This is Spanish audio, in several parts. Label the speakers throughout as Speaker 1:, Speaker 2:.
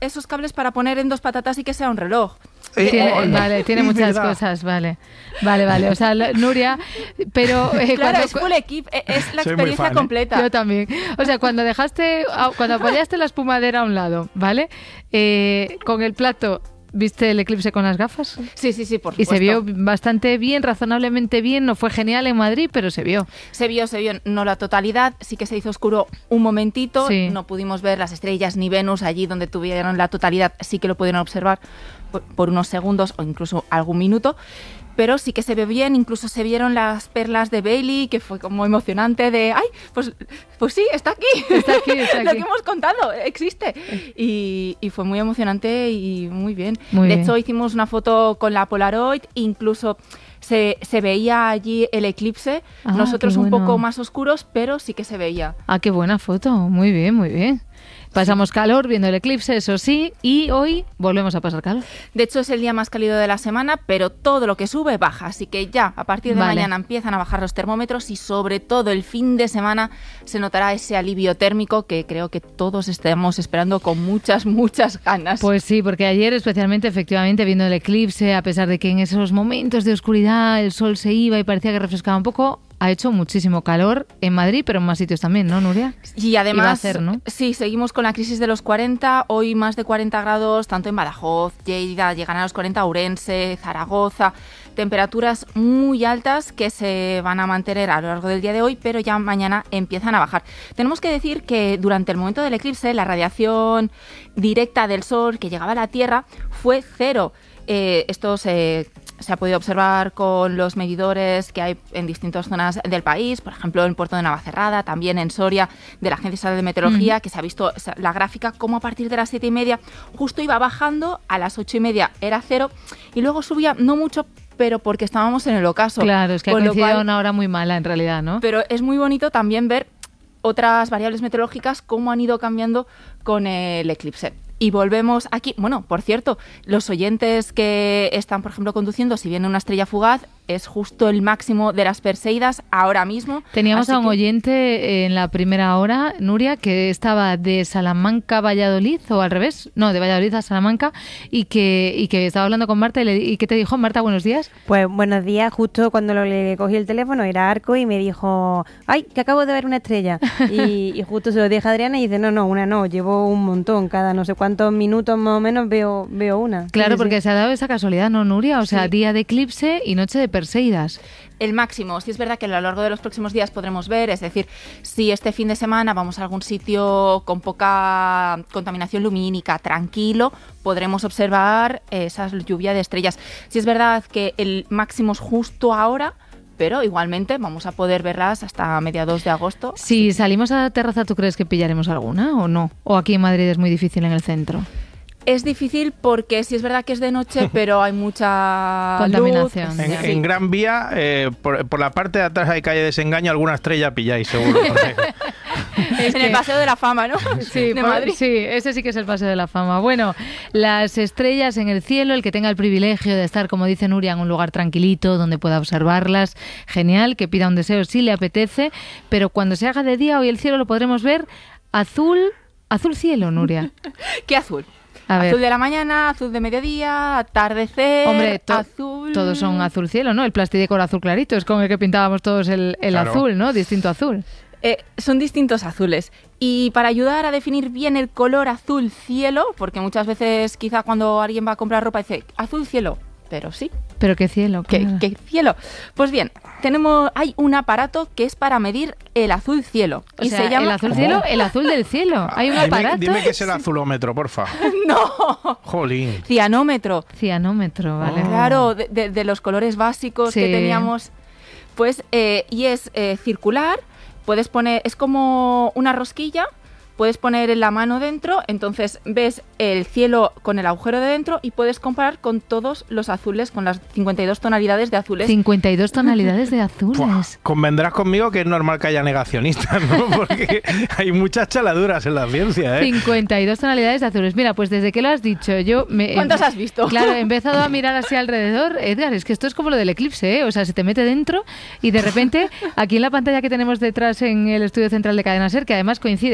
Speaker 1: esos cables para poner en 2 patatas y que sea un reloj.
Speaker 2: Tiene muchas cosas, vale. O sea, Nuria, pero...
Speaker 1: claro, es full equip, es la experiencia completa.
Speaker 2: Yo también. O sea, cuando apoyaste la espumadera a un lado, ¿vale? Con el plato... ¿Viste el eclipse con las gafas?
Speaker 1: Sí, por supuesto.
Speaker 2: Y se vio bastante bien, razonablemente bien. No fue genial en Madrid, pero se vio.
Speaker 1: Se vio. No la totalidad. Sí que se hizo oscuro un momentito.
Speaker 2: Sí.
Speaker 1: No pudimos ver las estrellas ni Venus allí donde tuvieron la totalidad. Sí que lo pudieron observar por unos segundos o incluso algún minuto. Pero sí que se ve bien, incluso se vieron las perlas de Bailey, que fue como emocionante de, ¡ay! Pues sí, está aquí.
Speaker 2: Está aquí.
Speaker 1: Lo que hemos contado, existe. Y fue muy emocionante y muy bien.
Speaker 2: De
Speaker 1: hecho, hicimos una foto con la Polaroid, incluso se veía allí el eclipse. Nosotros un poco más oscuros, pero sí que se veía.
Speaker 2: Qué buena foto. Muy bien. Pasamos calor viendo el eclipse, eso sí, y hoy volvemos a pasar calor.
Speaker 1: De hecho, es el día más cálido de la semana, pero todo lo que sube baja, así que ya a partir de mañana empiezan a bajar los termómetros y sobre todo el fin de semana se notará ese alivio térmico que creo que todos estamos esperando con muchas ganas.
Speaker 2: Pues sí, porque ayer especialmente, efectivamente, viendo el eclipse, a pesar de que en esos momentos de oscuridad el sol se iba y parecía que refrescaba un poco, ha hecho muchísimo calor en Madrid, pero en más sitios también, ¿no, Nuria?
Speaker 1: Y además,
Speaker 2: va a hacer, ¿no?
Speaker 1: Sí, seguimos con la crisis de los 40, hoy más de 40 grados, tanto en Badajoz, Lleida, llegan a los 40 Ourense, Zaragoza, temperaturas muy altas que se van a mantener a lo largo del día de hoy, pero ya mañana empiezan a bajar. Tenemos que decir que durante el momento del eclipse, la radiación directa del sol que llegaba a la Tierra fue 0. Esto se ha podido observar con los medidores que hay en distintas zonas del país, por ejemplo en el puerto de Navacerrada, también en Soria, de la Agencia Estatal de Meteorología, que se ha visto la gráfica como a partir de las 7:30 justo iba bajando, a las 8:30 era 0 y luego subía no mucho, pero porque estábamos en el ocaso.
Speaker 2: Claro, es que ha coincidido una hora muy mala en realidad, ¿no?
Speaker 1: Pero es muy bonito también ver otras variables meteorológicas cómo han ido cambiando con el eclipse. Y volvemos aquí. Bueno, por cierto, los oyentes que están, por ejemplo, conduciendo, si viene una estrella fugaz, es justo el máximo de las Perseidas ahora mismo.
Speaker 2: Teníamos a un oyente en la primera hora, Nuria, que estaba de Salamanca a Valladolid, o al revés, no, de Valladolid a Salamanca, y que estaba hablando con Marta y ¿qué te dijo? Marta, buenos días.
Speaker 3: Pues buenos días, justo cuando le cogí el teléfono era Arco y me dijo, ¡ay, que acabo de ver una estrella! Y justo se lo dije a Adriana y dice, una no, llevo un montón, cada no sé cuántos minutos más o menos veo una.
Speaker 2: Claro,
Speaker 3: sí,
Speaker 2: porque se ha dado esa casualidad, ¿no, Nuria? O sea, día de eclipse y noche de Perseidas.
Speaker 1: El máximo, sí es verdad que a lo largo de los próximos días podremos ver, es decir, si este fin de semana vamos a algún sitio con poca contaminación lumínica, tranquilo, podremos observar esa lluvia de estrellas. Sí es verdad que el máximo es justo ahora, pero igualmente vamos a poder verlas hasta mediados de agosto.
Speaker 2: Si salimos a la terraza, ¿tú crees que pillaremos alguna o no? ¿O aquí en Madrid es muy difícil en el centro?
Speaker 1: Es difícil porque sí es verdad que es de noche, pero hay mucha
Speaker 2: contaminación.
Speaker 1: Luz.
Speaker 4: En Gran Vía, por la parte de atrás hay calle Desengaño, alguna estrella pilláis, seguro.
Speaker 1: En el Paseo de la Fama, ¿no?
Speaker 2: Sí,
Speaker 1: de Madrid.
Speaker 2: Sí, ese sí que es el Paseo de la Fama. Bueno, las estrellas en el cielo, el que tenga el privilegio de estar, como dice Nuria, en un lugar tranquilito donde pueda observarlas, genial, que pida un deseo si le apetece, pero cuando se haga de día, hoy el cielo lo podremos ver azul cielo, Nuria.
Speaker 1: ¿Qué azul? Azul de la mañana, azul de mediodía, atardecer,
Speaker 2: hombre,
Speaker 1: azul...
Speaker 2: Todos son azul cielo, ¿no? El plastidecor azul clarito es con el que pintábamos todos el claro. Azul, ¿no? Distinto azul.
Speaker 1: Son distintos azules. Y para ayudar a definir bien el color azul cielo, porque muchas veces quizá cuando alguien va a comprar ropa dice azul cielo, pero sí.
Speaker 2: ¿Pero qué cielo?
Speaker 1: ¿Qué cielo? Pues bien, hay un aparato que es para medir el azul cielo.
Speaker 2: O sea, se llama... ¿El azul cielo? El azul del cielo. Hay un aparato.
Speaker 4: Dime que es el azulómetro, porfa.
Speaker 1: No.
Speaker 4: Jolín.
Speaker 1: Cianómetro.
Speaker 2: Cianómetro, vale.
Speaker 1: Claro, de los colores básicos que teníamos. Pues, y es circular. Puedes poner, es como una rosquilla. Puedes poner la mano dentro, entonces ves el cielo con el agujero de dentro y puedes comparar con todos los azules, con las 52 tonalidades de azules.
Speaker 2: 52 tonalidades de azules.
Speaker 4: Buah, convendrás conmigo que es normal que haya negacionistas, ¿no? Porque hay muchas chaladuras en la ciencia, ¿eh?
Speaker 2: 52 tonalidades de azules. Mira, pues desde que lo has dicho,
Speaker 1: ¿Cuántas has visto?
Speaker 2: Claro, he empezado a mirar así alrededor. Edgar, es que esto es como lo del eclipse, ¿eh? O sea, se te mete dentro y de repente, aquí en la pantalla que tenemos detrás en el estudio central de Cadena SER, que además coincide que la moqueta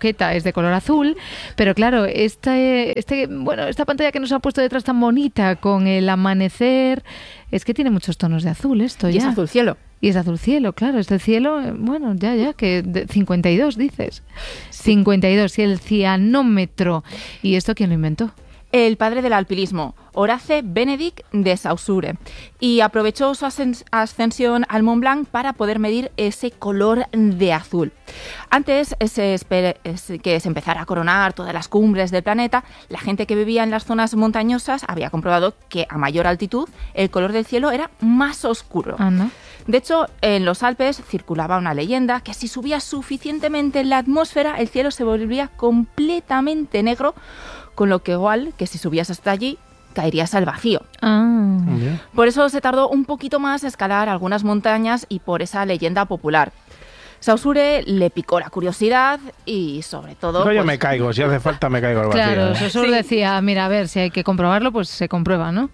Speaker 2: moqueta es de color azul, pero claro, esta pantalla que nos ha puesto detrás tan bonita con el amanecer, es que tiene muchos tonos de azul esto ya.
Speaker 1: Y es azul cielo.
Speaker 2: Y es azul cielo, claro, este cielo, bueno, que 52 dices. 52, y el cianómetro. ¿Y esto quién lo inventó?
Speaker 1: El padre del alpinismo, Horace Benedict de Saussure, y aprovechó su ascensión al Mont Blanc para poder medir ese color de azul. Antes que se empezara a coronar todas las cumbres del planeta, la gente que vivía en las zonas montañosas había comprobado que a mayor altitud el color del cielo era más oscuro.
Speaker 2: ¿no?
Speaker 1: De hecho, en los Alpes circulaba una leyenda que si subía suficientemente en la atmósfera, el cielo se volvía completamente negro, con lo que igual que si subías hasta allí, caerías al vacío. Por eso se tardó un poquito más a escalar algunas montañas y por esa leyenda popular. Saussure le picó la curiosidad y sobre todo...
Speaker 4: Yo me caigo, si hace falta me caigo al vacío.
Speaker 2: Claro, Saussure decía, mira, a ver, si hay que comprobarlo, pues se comprueba, ¿no?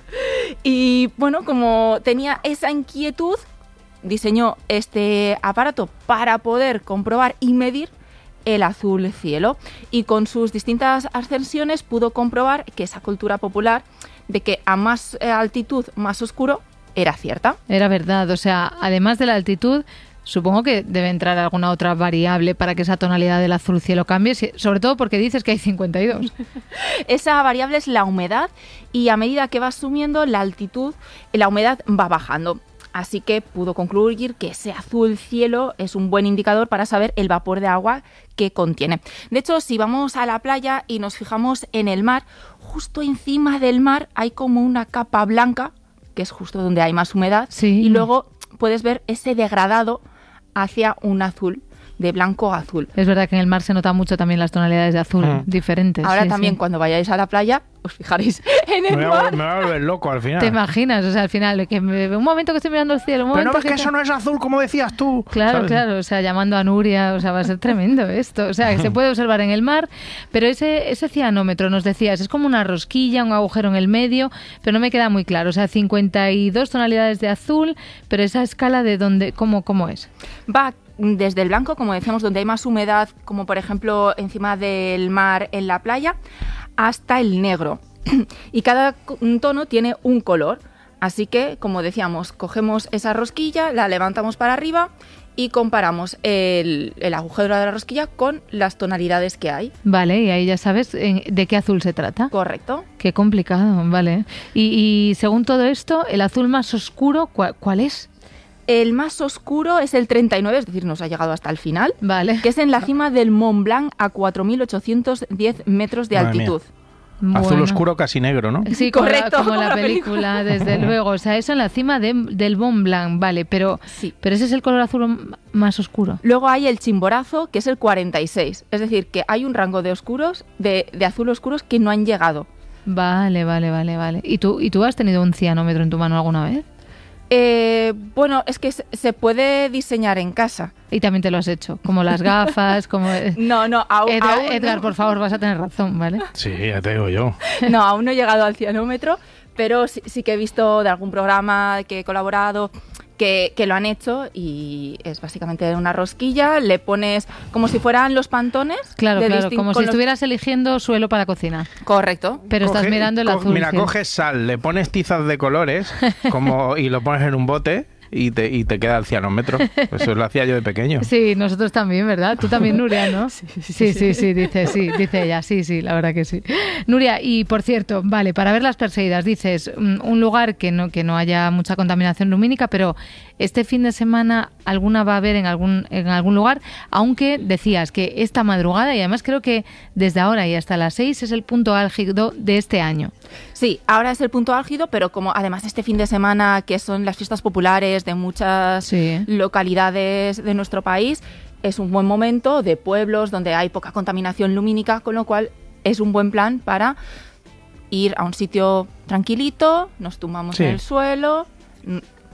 Speaker 1: Y bueno, como tenía esa inquietud, diseñó este aparato para poder comprobar y medir el azul cielo, y con sus distintas ascensiones pudo comprobar que esa cultura popular de que a más altitud más oscuro era cierta.
Speaker 2: Era verdad, o sea, además de la altitud, supongo que debe entrar alguna otra variable para que esa tonalidad del azul cielo cambie, sobre todo porque dices que hay 52.
Speaker 1: Esa variable es la humedad, y a medida que va subiendo la altitud, la humedad va bajando. Así que pudo concluir que ese azul cielo es un buen indicador para saber el vapor de agua que contiene. De hecho, si vamos a la playa y nos fijamos en el mar, justo encima del mar hay como una capa blanca, que es justo donde hay más humedad,
Speaker 2: sí.
Speaker 1: Y luego puedes ver ese degradado hacia un azul, de blanco a azul.
Speaker 2: Es verdad que en el mar se nota mucho también las tonalidades de azul diferentes.
Speaker 1: Ahora también cuando vayáis a la playa, os fijaréis en el mar.
Speaker 4: Me va a volver loco al final.
Speaker 2: ¿Te imaginas? O sea, al final, un momento que estoy mirando el cielo, un
Speaker 4: Pero
Speaker 2: momento
Speaker 4: no ves que eso no es azul como decías tú.
Speaker 2: Claro,
Speaker 4: ¿sabes?
Speaker 2: claro, o sea, llamando a Nuria, o sea, va a ser tremendo esto. O sea, que se puede observar en el mar, pero ese cianómetro, nos decías, es como una rosquilla, un agujero en el medio, pero no me queda muy claro. O sea, 52 tonalidades de azul, pero esa escala de dónde, ¿cómo es?
Speaker 1: Va desde el blanco, como decíamos, donde hay más humedad, como por ejemplo encima del mar en la playa, hasta el negro. Y cada tono tiene un color. Así que, como decíamos, cogemos esa rosquilla, la levantamos para arriba y comparamos el agujero de la rosquilla con las tonalidades que hay.
Speaker 2: Vale, y ahí ya sabes de qué azul se trata.
Speaker 1: Correcto.
Speaker 2: Qué complicado, vale. Y según todo esto, el azul más oscuro, ¿cuál es?
Speaker 1: El más oscuro es el 39, es decir, nos ha llegado hasta el final,
Speaker 2: vale,
Speaker 1: que es en la cima del Mont Blanc a 4.810 metros de altitud.
Speaker 2: Bueno.
Speaker 4: Azul oscuro casi negro, ¿no?
Speaker 2: Sí, correcto, como la película, desde luego. O sea, eso en la cima del Mont Blanc, vale, pero ese es el color azul más oscuro.
Speaker 1: Luego hay el Chimborazo, que es el 46, es decir, que hay un rango de oscuros, de azul oscuros que no han llegado.
Speaker 2: Vale. ¿Y tú has tenido un cianómetro en tu mano alguna vez?
Speaker 1: Bueno, es que se puede diseñar en casa.
Speaker 2: Y también te lo has hecho, como las gafas, como...
Speaker 1: No, aún
Speaker 2: Edgar,
Speaker 1: no.
Speaker 2: Por favor, vas a tener razón, ¿vale?
Speaker 4: Sí, ya te digo yo.
Speaker 1: No, aún no he llegado al cianómetro, pero sí que he visto de algún programa que he colaborado que lo han hecho, y es básicamente una rosquilla, le pones como si fueran los pantones.
Speaker 2: Claro, como si estuvieras eligiendo suelo para cocina.
Speaker 1: Correcto.
Speaker 2: Pero estás mirando el azul.
Speaker 4: Mira, coges sal, le pones tizas de colores y lo pones en un bote y te queda el cianómetro. Eso lo hacía yo de pequeño.
Speaker 2: Sí, nosotros también, ¿verdad? Tú también, Nuria, ¿no? Sí, dice ella, sí, la verdad que sí. Nuria, y por cierto, vale, para ver las Perseidas, dices, un lugar que no haya mucha contaminación lumínica, pero este fin de semana alguna va a haber en algún lugar, aunque decías que esta madrugada, y además creo que desde ahora y hasta las 6 es el punto álgido de este año.
Speaker 1: Sí, ahora es el punto álgido, pero como además este fin de semana, que son las fiestas populares de muchas localidades de nuestro país, es un buen momento de pueblos donde hay poca contaminación lumínica, con lo cual es un buen plan para ir a un sitio tranquilito, nos tumbamos en el suelo,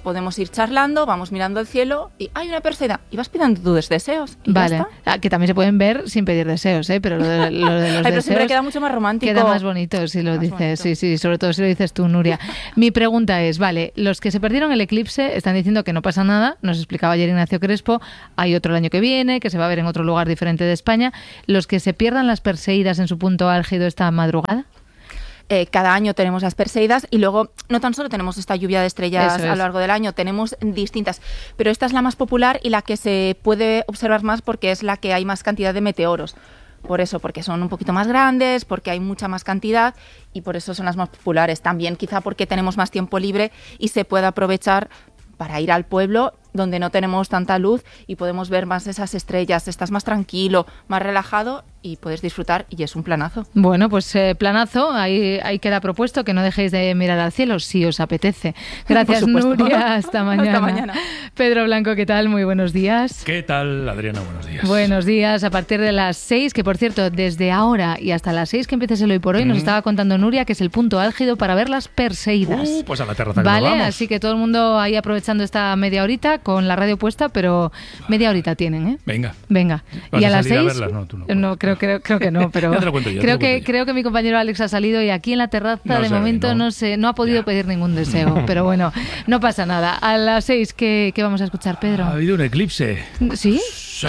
Speaker 1: podemos ir charlando, vamos mirando el cielo y hay una Perseida y vas pidiendo tus deseos. Y
Speaker 2: Vale,
Speaker 1: ya está.
Speaker 2: que también se pueden ver sin pedir deseos, pero lo de los
Speaker 1: Ay, pero siempre
Speaker 2: deseos
Speaker 1: queda mucho más romántico.
Speaker 2: queda más bonito si lo
Speaker 1: Más
Speaker 2: dices,
Speaker 1: bonito.
Speaker 2: sí, sobre todo si lo dices tú, Nuria. Mi pregunta es, vale, los que se perdieron el eclipse están diciendo que no pasa nada, nos explicaba ayer Ignacio Crespo, hay otro el año que viene, que se va a ver en otro lugar diferente de España. ¿Los que se pierdan las Perseidas en su punto álgido esta madrugada?
Speaker 1: Cada año tenemos las Perseidas y luego no tan solo tenemos esta lluvia de estrellas
Speaker 2: Eso es.
Speaker 1: a lo largo del año, tenemos distintas, pero esta es la más popular y la que se puede observar más porque es la que hay más cantidad de meteoros. Por eso, porque son un poquito más grandes, porque hay mucha más cantidad y por eso son las más populares. También quizá porque tenemos más tiempo libre y se puede aprovechar para ir al pueblo donde no tenemos tanta luz y podemos ver más esas estrellas, estás más tranquilo, más relajado y puedes disfrutar y es un planazo.
Speaker 2: Bueno, pues planazo, ahí queda propuesto que no dejéis de mirar al cielo si os apetece. Gracias,
Speaker 1: Por supuesto.
Speaker 2: Nuria, hasta mañana.
Speaker 1: Hasta mañana.
Speaker 2: Pedro Blanco, ¿qué tal? Muy buenos días.
Speaker 5: ¿Qué tal, Adriana? Buenos días.
Speaker 2: Buenos días, a partir de las 6, que por cierto, desde ahora y hasta las 6 que empieces el Hoy por Hoy, nos estaba contando Nuria que es el punto álgido para ver las Perseidas.
Speaker 5: Pues a la terraza que
Speaker 2: Vale,
Speaker 5: nos vamos.
Speaker 2: así que todo el mundo ahí aprovechando esta media horita con la radio puesta, pero media horita tienen, ¿eh?
Speaker 5: Venga.
Speaker 2: Venga.
Speaker 5: ¿Vas
Speaker 2: Y a
Speaker 5: a
Speaker 2: las
Speaker 5: salir a
Speaker 2: 6.
Speaker 5: verlas? No, tú no.
Speaker 2: No, creo que no, pero
Speaker 5: Ya te lo cuento yo,
Speaker 2: creo que mi compañero Alex ha salido y aquí en la terraza
Speaker 5: No
Speaker 2: de
Speaker 5: se ve,
Speaker 2: momento
Speaker 5: ¿no?
Speaker 2: no ha podido
Speaker 5: Ya.
Speaker 2: pedir ningún deseo, pero bueno, no pasa nada. A las 6, ¿qué vamos a escuchar, Pedro?
Speaker 5: Ha habido un eclipse.
Speaker 2: ¿Sí?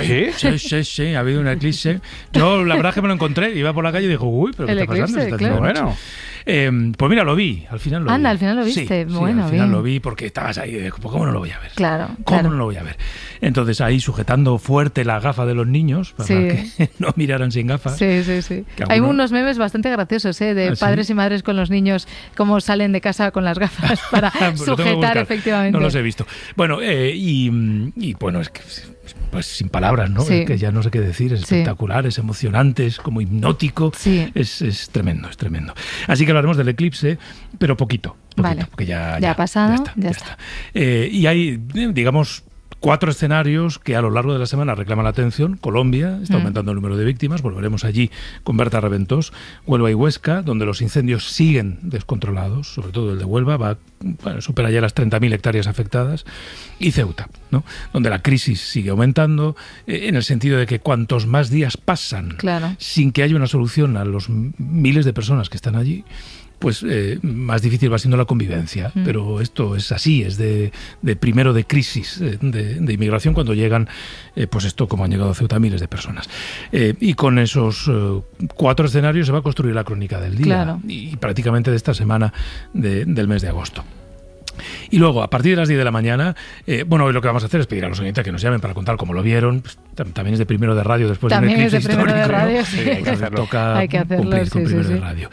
Speaker 5: Sí, ha habido un eclipse. Yo la verdad es que me lo encontré, iba por la calle y dijo, uy, pero ¿qué
Speaker 2: El
Speaker 5: está pasando?
Speaker 2: eclipse,
Speaker 5: Se está haciendo
Speaker 2: claro.
Speaker 5: de noche.
Speaker 4: Bueno,
Speaker 5: Pues mira, lo vi, al final lo vi.
Speaker 2: Anda, al final lo viste.
Speaker 5: Sí,
Speaker 2: Bueno,
Speaker 5: al final
Speaker 2: bien.
Speaker 5: lo vi porque estabas ahí, pues ¿cómo no lo voy a ver?
Speaker 2: Claro,
Speaker 5: ¿Cómo
Speaker 2: claro.
Speaker 5: no lo voy a ver? Entonces ahí sujetando fuerte la gafa de los niños para
Speaker 2: Sí.
Speaker 5: que no miraran sin gafas.
Speaker 2: Sí.
Speaker 5: Que
Speaker 2: Hay
Speaker 5: alguno-
Speaker 2: unos memes bastante graciosos, de
Speaker 5: ¿Ah, sí?
Speaker 2: padres y madres con los niños, cómo salen de casa con las gafas para
Speaker 5: Pues lo tengo que
Speaker 2: sujetar
Speaker 5: buscar.
Speaker 2: efectivamente.
Speaker 5: No los he visto. Bueno, y bueno, es que pues sin palabras, ¿no?
Speaker 2: Sí.
Speaker 5: Es que ya no sé qué decir, es
Speaker 2: Sí.
Speaker 5: espectacular, es emocionante, es como hipnótico,
Speaker 2: Sí.
Speaker 5: es tremendo, es tremendo. Así que hablaremos del eclipse, pero poquito,
Speaker 2: Vale.
Speaker 5: porque ya
Speaker 2: Ha pasado, ya
Speaker 5: está. Y hay, digamos, 4 escenarios que a lo largo de la semana reclaman la atención. Colombia está aumentando el número de víctimas, volveremos allí con Berta Reventós. Huelva y Huesca, donde los incendios siguen descontrolados, sobre todo el de Huelva, supera ya las 30.000 hectáreas afectadas. Y Ceuta, ¿no? Donde la crisis sigue aumentando, en el sentido de que cuantos más días pasan
Speaker 2: Claro.
Speaker 5: sin que haya una solución a los miles de personas que están allí, pues más difícil va siendo la convivencia. Pero esto es así, es de primero de crisis de inmigración cuando llegan, pues esto como han llegado a Ceuta miles de personas. Y con esos 4 escenarios se va a construir la crónica del día,
Speaker 2: Claro.
Speaker 5: y prácticamente de esta semana del mes de agosto. Y luego, a partir de las 10 de la mañana, hoy lo que vamos a hacer es pedir a los oyentes que nos llamen para contar cómo lo vieron. Pues, también es de primero de radio después
Speaker 2: También
Speaker 5: de un
Speaker 2: es de
Speaker 5: eclipse
Speaker 2: primero de
Speaker 5: histórico, ¿no?
Speaker 2: radio, sí.
Speaker 4: hay que hacerlo.
Speaker 5: Toca
Speaker 2: Hay que hacerlo,
Speaker 5: cumplir con
Speaker 2: sí,
Speaker 5: primero
Speaker 2: sí,
Speaker 5: de
Speaker 2: sí.
Speaker 5: radio.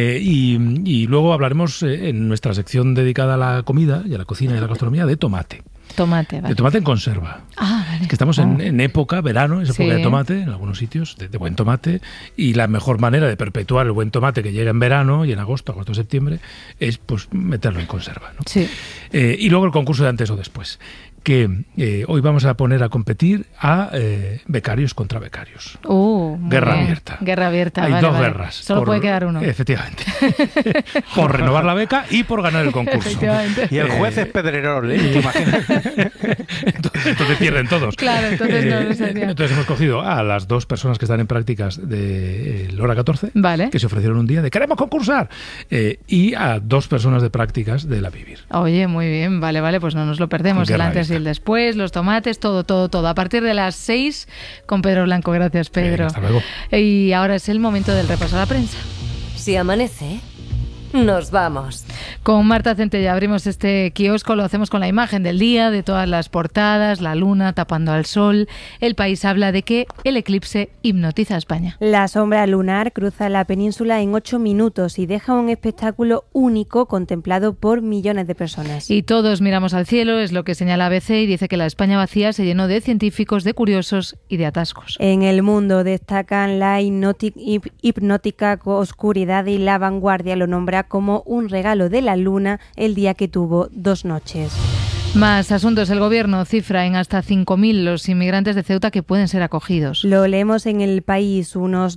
Speaker 5: Y luego hablaremos en nuestra sección dedicada a la comida y a la cocina y a la gastronomía de tomate.
Speaker 2: Tomate,
Speaker 5: De
Speaker 2: vale.
Speaker 5: tomate en conserva.
Speaker 2: Ah, vale.
Speaker 5: Que estamos en época, verano, es época
Speaker 2: Sí.
Speaker 5: de tomate, en algunos sitios, de buen tomate, y la mejor manera de perpetuar el buen tomate que llega en verano y en agosto, septiembre, es pues meterlo en conserva, ¿no?
Speaker 2: Sí.
Speaker 5: Y luego el concurso de antes o después, que hoy vamos a poner a competir a becarios contra becarios.
Speaker 2: Muy
Speaker 5: Guerra
Speaker 2: bien.
Speaker 5: abierta.
Speaker 2: Guerra abierta.
Speaker 5: Hay
Speaker 2: vale,
Speaker 5: dos
Speaker 2: vale.
Speaker 5: guerras.
Speaker 2: Solo puede quedar uno.
Speaker 5: Efectivamente. Por renovar la beca y por ganar el concurso.
Speaker 2: Efectivamente.
Speaker 4: y el juez es Pedrerol, ¿te imaginas?
Speaker 5: Entonces pierden todos.
Speaker 2: Claro, entonces no sería.
Speaker 5: Entonces hemos cogido a las 2 personas que están en prácticas de Hora 14,
Speaker 2: Vale.
Speaker 5: que se ofrecieron un día de queremos concursar, y a 2 personas de prácticas de La Vivir.
Speaker 2: Oye, muy bien, vale, pues no nos lo perdemos.
Speaker 5: Guerra
Speaker 2: El antes y
Speaker 5: abierta.
Speaker 2: el después, los tomates, todo. A partir de las 6 con Pedro Blanco. Gracias, Pedro.
Speaker 5: Venga, hasta luego.
Speaker 2: Y ahora es el momento del repaso a la prensa.
Speaker 6: Si amanece, nos vamos.
Speaker 2: Con Marta Centella abrimos este kiosco, lo hacemos con la imagen del día, de todas las portadas, la luna tapando al sol. El País habla de que el eclipse hipnotiza a España.
Speaker 3: La sombra lunar cruza la península en 8 minutos y deja un espectáculo único contemplado por millones de personas.
Speaker 2: Y todos miramos al cielo, es lo que señala ABC, y dice que la España vacía se llenó de científicos, de curiosos y de atascos.
Speaker 3: En El Mundo destacan la hipnótica oscuridad y La Vanguardia lo nombra como un regalo de la luna el día que tuvo 2 noches.
Speaker 2: Más asuntos. El Gobierno cifra en hasta 5.000 los inmigrantes de Ceuta que pueden ser acogidos.
Speaker 3: Lo leemos en El País. Unos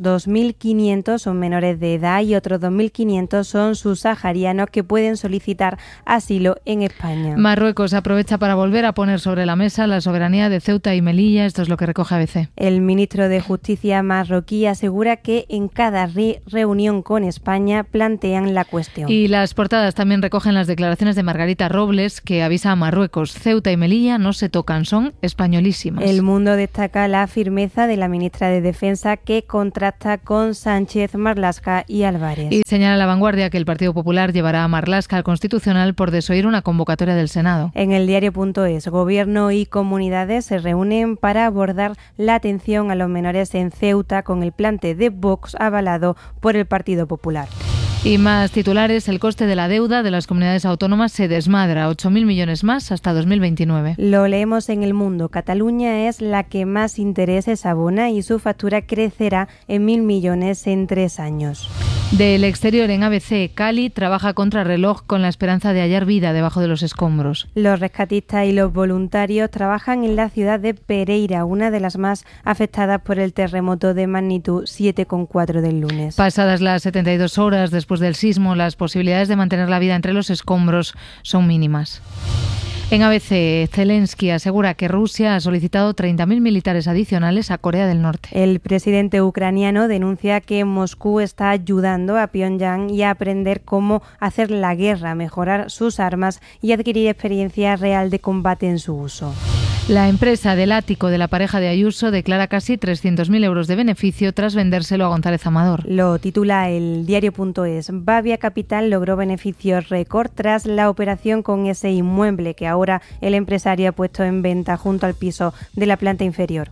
Speaker 3: 2.500 son menores de edad y otros 2.500 son subsaharianos que pueden solicitar asilo en España.
Speaker 2: Marruecos aprovecha para volver a poner sobre la mesa la soberanía de Ceuta y Melilla. Esto es lo que recoge ABC.
Speaker 3: El ministro de Justicia marroquí asegura que en cada reunión con España plantean la cuestión.
Speaker 2: Y las portadas también recogen las declaraciones de Margarita Robles, que avisa a Marruecos: Ceuta y Melilla no se tocan, son españolísimas.
Speaker 3: El Mundo destaca la firmeza de la ministra de Defensa, que contrasta con Sánchez, Marlaska y Álvarez.
Speaker 2: Y señala La Vanguardia que el Partido Popular llevará a Marlaska al Constitucional por desoír una convocatoria del Senado.
Speaker 3: En el diario.es, Gobierno y comunidades se reúnen para abordar la atención a los menores en Ceuta con el plante de Vox avalado por el Partido Popular.
Speaker 2: Y más titulares. El coste de la deuda de las comunidades autónomas se desmadra, 8.000 millones más hasta 2029.
Speaker 3: Lo leemos en El Mundo. Cataluña es la que más intereses abona y su factura crecerá en 1.000 millones en 3 años.
Speaker 2: Del exterior, en ABC, Cali trabaja contra reloj con la esperanza de hallar vida debajo de los escombros.
Speaker 3: Los rescatistas y los voluntarios trabajan en la ciudad de Pereira, una de las más afectadas por el terremoto de magnitud 7,4 del lunes.
Speaker 2: Pasadas las 72 horas después del sismo, las posibilidades de mantener la vida entre los escombros son mínimas. En ABC, Zelensky asegura que Rusia ha solicitado 30.000 militares adicionales a Corea del Norte.
Speaker 3: El presidente ucraniano denuncia que Moscú está ayudando a Pyongyang y a aprender cómo hacer la guerra, mejorar sus armas y adquirir experiencia real de combate en su uso.
Speaker 2: La empresa del ático de la pareja de Ayuso declara casi 300.000 euros de beneficio tras vendérselo a González Amador.
Speaker 3: Lo titula el diario.es. Bavia Capital logró beneficios récord tras la operación con ese inmueble que ahora el empresario ha puesto en venta junto al piso de la planta inferior.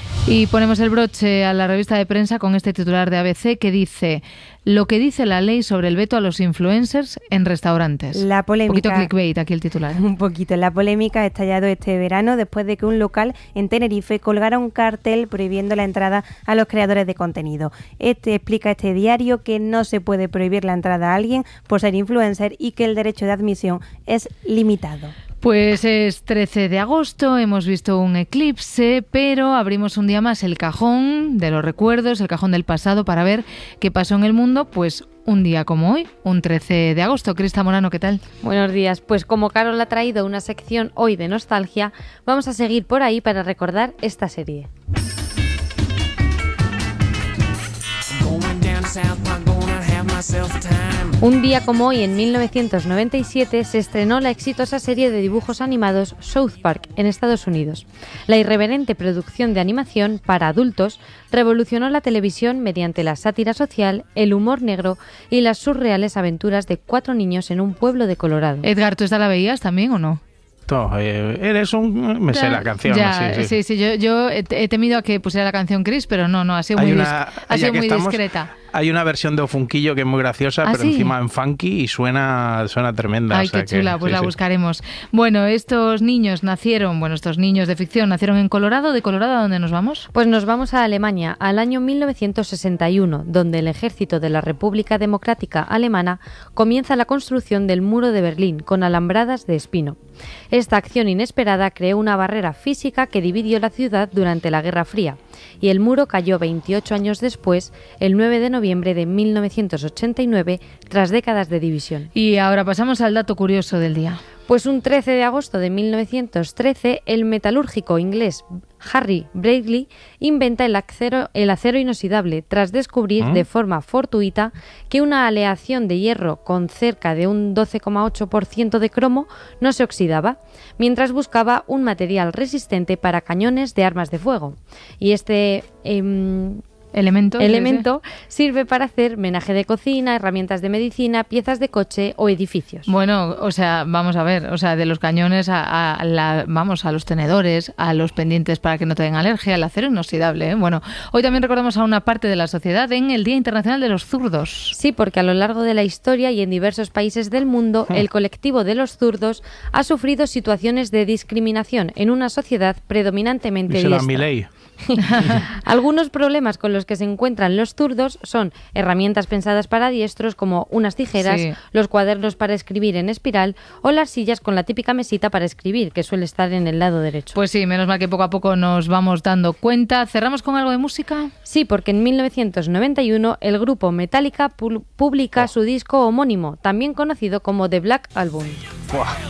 Speaker 2: Y ponemos el broche a la revista de prensa con este titular de ABC que dice: lo que dice la ley sobre el veto a los influencers en restaurantes.
Speaker 3: La polémica,
Speaker 2: un poquito clickbait aquí el titular.
Speaker 3: Un poquito. La polémica ha estallado este verano después de que un local en Tenerife colgara un cartel prohibiendo la entrada a los creadores de contenido. Explica este diario que no se puede prohibir la entrada a alguien por ser influencer y que el derecho de admisión es limitado.
Speaker 2: Pues es 13 de agosto, hemos visto un eclipse, pero abrimos un día más el cajón de los recuerdos, el cajón del pasado, para ver qué pasó en el mundo, pues un día como hoy, un 13 de agosto. Crista Morano, ¿qué tal?
Speaker 7: Buenos días. Pues como Carol ha traído una sección hoy de nostalgia, vamos a seguir por ahí para recordar esta serie. Un día como hoy, en 1997, se estrenó la exitosa serie de dibujos animados South Park en Estados Unidos. La irreverente producción de animación para adultos revolucionó la televisión mediante la sátira social, el humor negro y las surreales aventuras de 4 niños en un pueblo de Colorado.
Speaker 2: Edgar, ¿tú esta la veías también o no?
Speaker 4: Eres un... Me sé la canción.
Speaker 2: Ya, sí. Yo he temido a que pusiera la canción Chris, pero no, ha sido muy discreta.
Speaker 4: Hay una versión de Ofunquillo que es muy graciosa, pero
Speaker 2: ¿sí?
Speaker 4: encima en funky y suena tremenda.
Speaker 2: Ay, qué chula, pues la buscaremos. Bueno, estos niños de ficción nacieron en Colorado. ¿De Colorado a dónde nos vamos?
Speaker 7: Pues nos vamos a Alemania, al año 1961, donde el ejército de la República Democrática Alemana comienza la construcción del muro de Berlín con alambradas de espino. Esta acción inesperada creó una barrera física que dividió la ciudad durante la Guerra Fría, y el muro cayó 28 años después, el 9 de noviembre de 1989, tras décadas de división.
Speaker 2: Y ahora pasamos al dato curioso del día.
Speaker 7: Pues un 13 de agosto de 1913, el metalúrgico inglés Harry Bradley inventa el acero inoxidable tras descubrir de forma fortuita que una aleación de hierro con cerca de un 12,8% de cromo no se oxidaba, mientras buscaba un material resistente para cañones de armas de fuego. Y este elemento sirve para hacer menaje de cocina, herramientas de medicina, piezas de coche o edificios.
Speaker 2: Bueno, vamos a ver, de los cañones a los tenedores, a los pendientes para que no te den alergia, el acero inoxidable. Bueno, hoy también recordamos a una parte de la sociedad en el Día Internacional de los Zurdos.
Speaker 7: Sí, porque a lo largo de la historia y en diversos países del mundo, el colectivo de los zurdos ha sufrido situaciones de discriminación en una sociedad predominantemente diestra.
Speaker 4: Milei.
Speaker 7: Algunos problemas con los que se encuentran los zurdos son herramientas pensadas para diestros como unas tijeras,
Speaker 2: Sí.
Speaker 7: los cuadernos para escribir en espiral o las sillas con la típica mesita para escribir, que suele estar en el lado derecho.
Speaker 2: Pues sí, menos mal que poco a poco nos vamos dando cuenta. ¿Cerramos con algo de música?
Speaker 7: Sí, porque en 1991 el grupo Metallica publica su disco homónimo, también conocido como The Black Album.
Speaker 4: Buah.